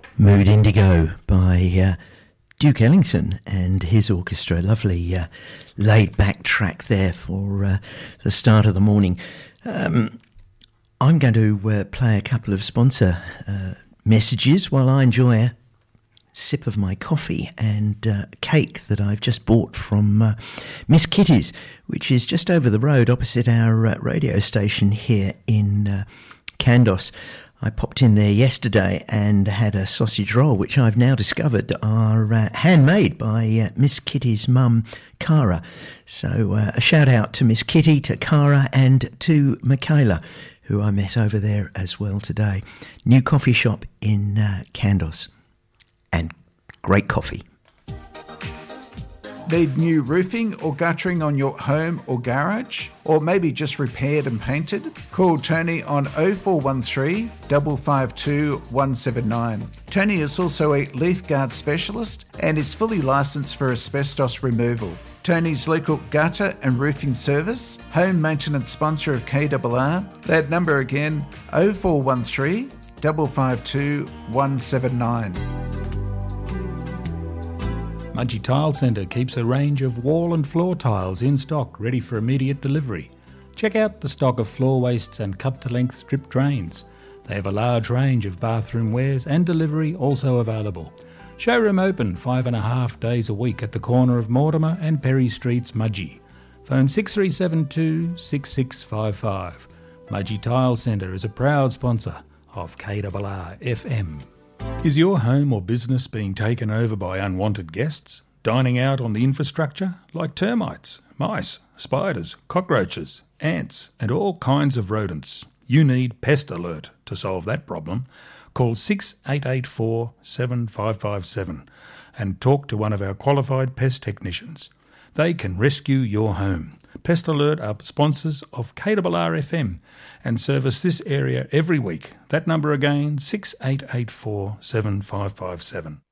Mood Indigo by Duke Ellington and his orchestra. Lovely laid-back track there for the start of the morning. I'm going to play a couple of sponsor messages while I enjoy a sip of my coffee and cake that I've just bought from Miss Kitty's, which is just over the road opposite our radio station here in Kandos. I popped in there yesterday and had a sausage roll, which I've now discovered are handmade by Miss Kitty's mum, Cara. So a shout out to Miss Kitty, to Cara and to Michaela, who I met over there as well today. New coffee shop in Kandos, and great coffee. Need new roofing or guttering on your home or garage? Or maybe just repaired and painted? Call Tony on 0413 552 179. Tony is also a leaf guard specialist and is fully licensed for asbestos removal. Tony's local gutter and roofing service, home maintenance sponsor of KRR. That number again, 0413 552 179. Mudgee Tile Centre keeps a range of wall and floor tiles in stock, ready for immediate delivery. Check out the stock of floor wastes and cut-to-length strip drains. They have a large range of bathroom wares and delivery also available. Showroom open 5.5 days a week at the corner of Mortimer and Perry Streets, Mudgee. Phone 6372 6655. Mudgee Tile Centre is a proud sponsor of KRR FM. Is your home or business being taken over by unwanted guests, dining out on the infrastructure like termites, mice, spiders, cockroaches, ants and all kinds of rodents? You need Pest Alert to solve that problem. Call 6884 7557 and talk to one of our qualified pest technicians. They can rescue your home. Pest Alert are sponsors of KRR FM and service this area every week. That number again, 6884 7557.